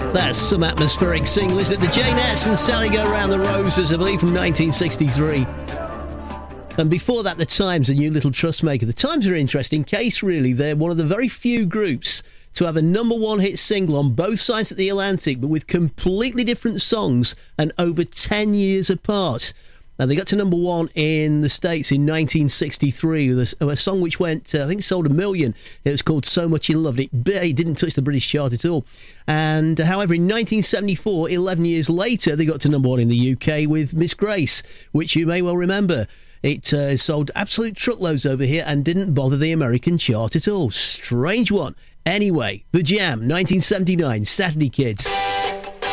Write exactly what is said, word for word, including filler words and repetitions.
That's some atmospheric single, isn't it? The Janettes and Sally Go Round the Roses, I believe, from nineteen sixty-three. And before that, The Times, a new little trust maker. The Times are an interesting case, really. They're one of the very few groups to have a number one hit single on both sides of the Atlantic, but with completely different songs and over ten years apart. And they got to number one in the States in nineteen sixty-three with a, a song which went, uh, I think, sold a million. It was called So Much You Loved It. It didn't touch the British chart at all. And uh, however, in nineteen seventy-four, eleven years later, they got to number one in the U K with Miss Grace, which you may well remember. It uh, sold absolute truckloads over here and didn't bother the American chart at all. Strange one. Anyway, The Jam, nineteen seventy-nine, Saturday Kids.